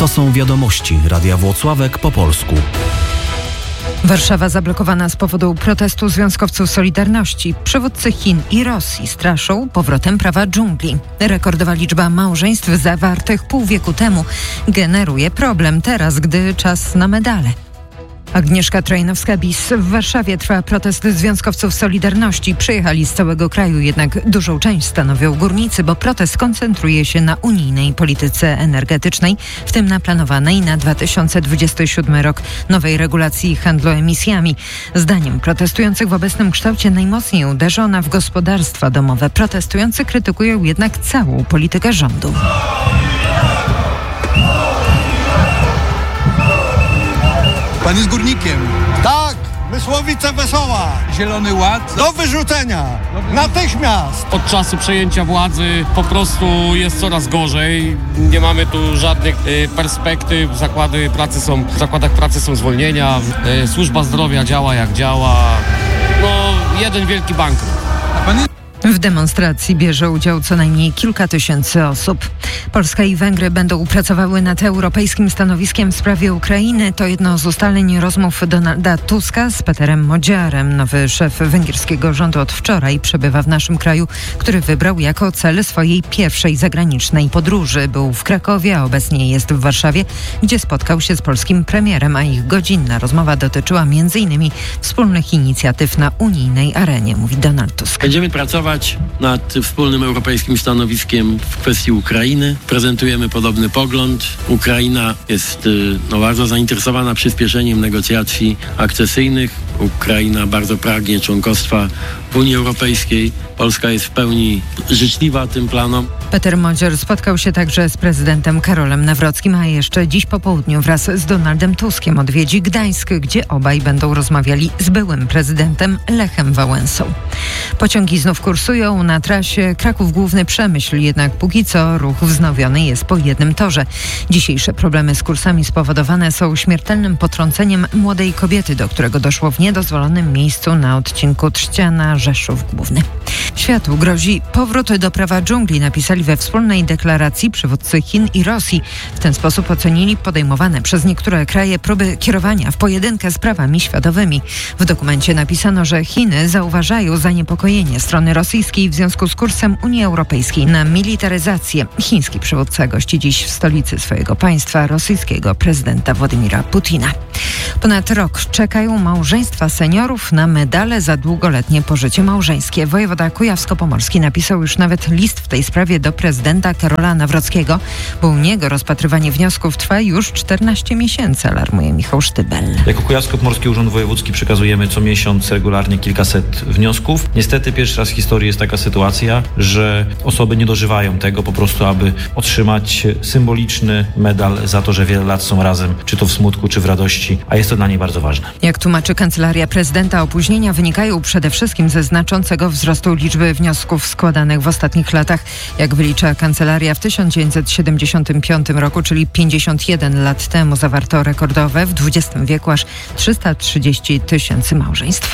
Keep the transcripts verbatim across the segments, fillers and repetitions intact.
To są wiadomości Radia Włocławek po polsku. Warszawa zablokowana z powodu protestu związkowców Solidarności. Przywódcy Chin i Rosji straszą powrotem prawa dżungli. Rekordowa liczba małżeństw zawartych pół wieku temu generuje problem teraz, gdy czas na medale. Agnieszka Trojnowska-Bis. W Warszawie trwa protest związkowców Solidarności. Przyjechali z całego kraju, jednak dużą część stanowią górnicy, bo protest koncentruje się na unijnej polityce energetycznej, w tym na planowanej na dwa tysiące dwudziesty siódmy rok nowej regulacji handlu emisjami. Zdaniem protestujących w obecnym kształcie najmocniej uderzy ona w gospodarstwa domowe. Protestujący krytykują jednak całą politykę rządu. Pan jest górnikiem. Tak, Mysłowice Wesoła. Zielony Ład. Do wyrzucenia. Natychmiast. Od czasu przejęcia władzy po prostu jest coraz gorzej. Nie mamy tu żadnych y, perspektyw. Zakłady pracy są, w zakładach pracy są zwolnienia. Y, służba zdrowia działa jak działa. No, jeden wielki bankrut. A pan jest... W demonstracji bierze udział co najmniej kilka tysięcy osób. Polska i Węgry będą pracowały nad europejskim stanowiskiem w sprawie Ukrainy. To jedno z ustaleń rozmów Donalda Tuska z Peterem Modziarem. Nowy szef węgierskiego rządu od wczoraj przebywa w naszym kraju, który wybrał jako cel swojej pierwszej zagranicznej podróży. Był w Krakowie, a obecnie jest w Warszawie, gdzie spotkał się z polskim premierem, a ich godzinna rozmowa dotyczyła między innymi wspólnych inicjatyw na unijnej arenie, mówi Donald Tusk. Będziemy pracować nad wspólnym europejskim stanowiskiem w kwestii Ukrainy. Prezentujemy podobny pogląd. Ukraina jest no, bardzo zainteresowana przyspieszeniem negocjacji akcesyjnych. Ukraina bardzo pragnie członkostwa w Unii Europejskiej. Polska jest w pełni życzliwa tym planom. Peter Modziar spotkał się także z prezydentem Karolem Nawrockim, a jeszcze dziś po południu wraz z Donaldem Tuskiem odwiedzi Gdańsk, gdzie obaj będą rozmawiali z byłym prezydentem Lechem Wałęsą. Pociągi znów kursują na trasie Kraków Główny Przemyśl, jednak póki co ruch wznowiony jest po jednym torze. Dzisiejsze problemy z kursami spowodowane są śmiertelnym potrąceniem młodej kobiety, do którego doszło w niedozwolonym miejscu na odcinku Trzciana-Rzeszów Główny. Światu grozi powrót do prawa dżungli, napisali we wspólnej deklaracji przywódcy Chin i Rosji. W ten sposób ocenili podejmowane przez niektóre kraje próby kierowania w pojedynkę z prawami światowymi. W dokumencie napisano, że Chiny zauważają zaniepokojenie strony rosyjskiej w związku z kursem Unii Europejskiej na militaryzację. Chiński przywódca gości dziś w stolicy swojego państwa rosyjskiego prezydenta Władimira Putina. Ponad rok czekają małżeństwa seniorów na medale za długoletnie pożycie małżeńskie. Wojewoda kujawsko-pomorski napisał już nawet list w tej sprawie do prezydenta Karola Nawrockiego, bo u niego rozpatrywanie wniosków trwa już czternaście miesięcy, alarmuje Michał Sztybel. Jako Kujawsko-Pomorski Urząd Wojewódzki przekazujemy co miesiąc regularnie kilkaset wniosków. Niestety pierwszy raz w historii jest taka sytuacja, że osoby nie dożywają tego po prostu, aby otrzymać symboliczny medal za to, że wiele lat są razem, czy to w smutku, czy w radości, a jest to dla niej bardzo ważne. Jak tłumaczy Kancelaria Prezydenta, opóźnienia wynikają przede wszystkim ze znaczącego wzrostu liczby wniosków składanych w ostatnich latach. Jak wylicza Kancelaria, w tysiąc dziewięćset siedemdziesiątym piątym roku, czyli pięćdziesiąt jeden lat temu, zawarto rekordowe w dwudziestym wieku aż trzysta trzydzieści tysięcy małżeństw.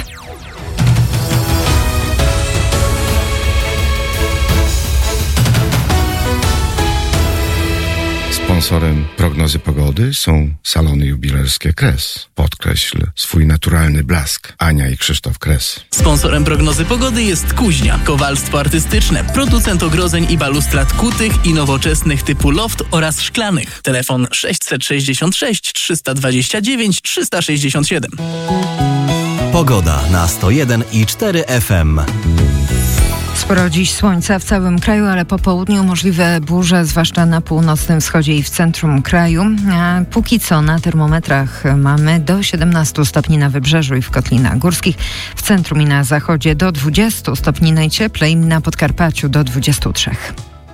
Sponsorem prognozy pogody są salony jubilerskie Kres. Podkreśl swój naturalny blask. Ania i Krzysztof Kres. Sponsorem prognozy pogody jest Kuźnia, kowalstwo artystyczne, producent ogrodzeń i balustrad kutych i nowoczesnych typu loft oraz szklanych. Telefon sześćset sześćdziesiąt sześć trzysta dwadzieścia dziewięć trzysta sześćdziesiąt siedem. Pogoda na sto jeden i cztery F M. Sporo dziś słońca w całym kraju, ale po południu możliwe burze, zwłaszcza na północnym wschodzie i w centrum kraju. A póki co na termometrach mamy do siedemnastu stopni na wybrzeżu i w Kotlinach Górskich. W centrum i na zachodzie do dwudziestu stopni najcieplej, na Podkarpaciu do dwudziestu trzech.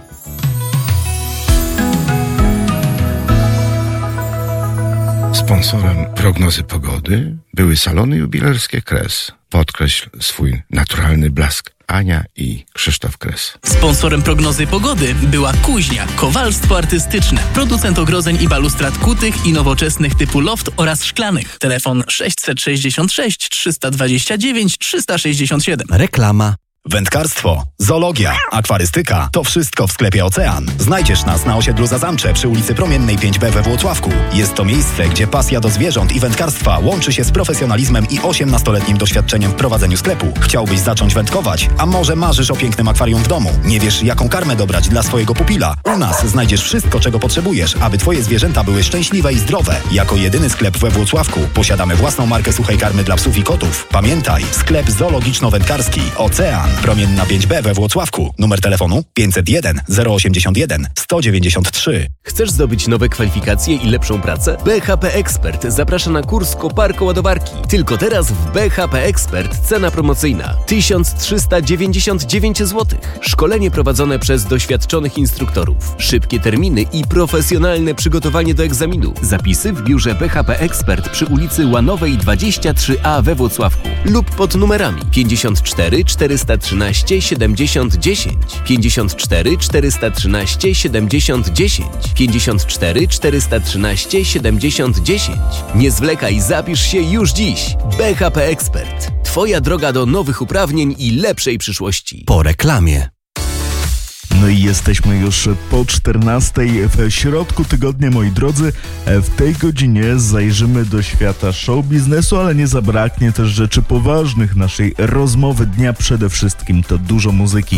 Sponsorem prognozy pogody były salony jubilerskie Kres. Podkreśl swój naturalny blask. Ania i Krzysztof Kres. Sponsorem prognozy pogody była Kuźnia, kowalstwo artystyczne, producent ogrodzeń i balustrad kutych i nowoczesnych typu loft oraz szklanych. Telefon sześćset sześćdziesiąt sześć trzysta dwadzieścia dziewięć trzysta sześćdziesiąt siedem. Reklama. Wędkarstwo, zoologia, akwarystyka – to wszystko w sklepie Ocean. Znajdziesz nas na osiedlu Zazamcze przy ulicy Promiennej pięć B we Włocławku. Jest to miejsce, gdzie pasja do zwierząt i wędkarstwa łączy się z profesjonalizmem i osiemnastoletnim doświadczeniem w prowadzeniu sklepu. Chciałbyś zacząć wędkować? A może marzysz o pięknym akwarium w domu? Nie wiesz, jaką karmę dobrać dla swojego pupila? U nas znajdziesz wszystko, czego potrzebujesz, aby twoje zwierzęta były szczęśliwe i zdrowe. Jako jedyny sklep we Włocławku posiadamy własną markę suchej karmy dla psów i kotów. Pamiętaj, sklep zoologiczno-wędkarski Ocean. Promienna pięć B we Włocławku. Numer telefonu pięćset jeden zero osiemdziesiąt jeden sto dziewięćdziesiąt trzy. Chcesz zdobyć nowe kwalifikacje i lepszą pracę? B H P Expert zaprasza na kurs koparko-ładowarki. Tylko teraz w B H P Expert cena promocyjna tysiąc trzysta dziewięćdziesiąt dziewięć złotych. Szkolenie prowadzone przez doświadczonych instruktorów. Szybkie terminy i profesjonalne przygotowanie do egzaminu. Zapisy w biurze B H P Expert przy ulicy Łanowej dwadzieścia trzy A we Włocławku lub pod numerami pięćdziesiąt cztery czterysta trzynaście siedemdziesiąt dziesięć, pięćdziesiąt cztery czterysta trzynaście siedemdziesiąt dziesięć, pięćdziesiąt cztery czterysta trzynaście siedemdziesiąt dziesięć. Nie zwlekaj, zapisz się już dziś. B H P Expert. Twoja droga do nowych uprawnień i lepszej przyszłości. Po reklamie. No i jesteśmy już po czternastej w środku tygodnia, moi drodzy. W tej godzinie zajrzymy do świata show biznesu, ale nie zabraknie też rzeczy poważnych naszej rozmowy dnia. Przede wszystkim to dużo muzyki.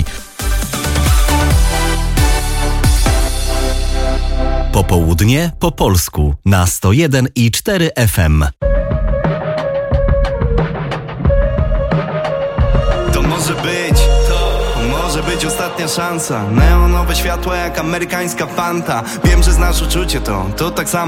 Popołudnie po polsku na sto jeden i cztery F M. To może być, to może być ostatnia szansa. Neonowe światła jak amerykańska Fanta. Wiem, że znasz uczucie to, to tak samo